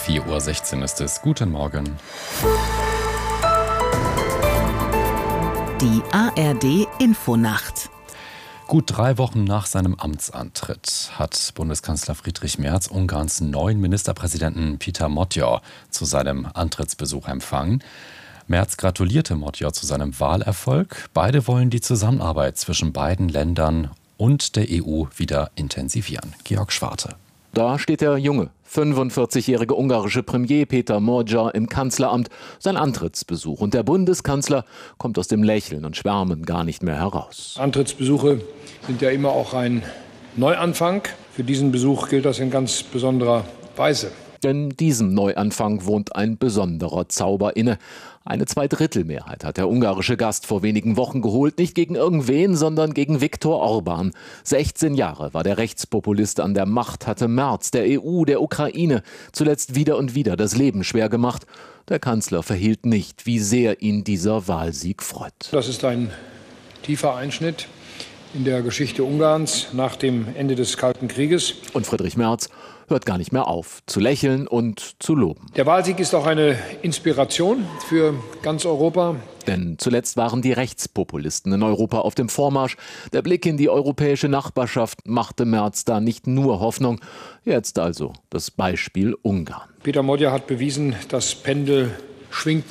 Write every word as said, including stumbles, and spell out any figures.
vier Uhr sechzehn ist es. Guten Morgen. Die A R D-Infonacht. Gut drei Wochen nach seinem Amtsantritt hat Bundeskanzler Friedrich Merz Ungarns neuen Ministerpräsidenten Péter Mattar zu seinem Antrittsbesuch empfangen. Merz gratulierte Mattar zu seinem Wahlerfolg. Beide wollen die Zusammenarbeit zwischen beiden Ländern und der E U wieder intensivieren. Georg Schwarte. Da steht der junge, fünfundvierzigjährige ungarische Premier Péter Mattar im Kanzleramt, sein Antrittsbesuch. Und der Bundeskanzler kommt aus dem Lächeln und Schwärmen gar nicht mehr heraus. Antrittsbesuche sind ja immer auch ein Neuanfang. Für diesen Besuch gilt das in ganz besonderer Weise. Denn diesem Neuanfang wohnt ein besonderer Zauber inne. Eine Zweidrittelmehrheit hat der ungarische Gast vor wenigen Wochen geholt. Nicht gegen irgendwen, sondern gegen Viktor Orbán. sechzehn Jahre war der Rechtspopulist an der Macht, hatte Merz, der E U, der Ukraine zuletzt wieder und wieder das Leben schwer gemacht. Der Kanzler verhehlt nicht, wie sehr ihn dieser Wahlsieg freut. Das ist ein tiefer Einschnitt in der Geschichte Ungarns nach dem Ende des Kalten Krieges. Und Friedrich Merz hört gar nicht mehr auf, zu lächeln und zu loben. Der Wahlsieg ist auch eine Inspiration für ganz Europa. Denn zuletzt waren die Rechtspopulisten in Europa auf dem Vormarsch. Der Blick in die europäische Nachbarschaft machte Merz da nicht nur Hoffnung. Jetzt also das Beispiel Ungarn. Péter Mattar hat bewiesen, das Pendel schwingt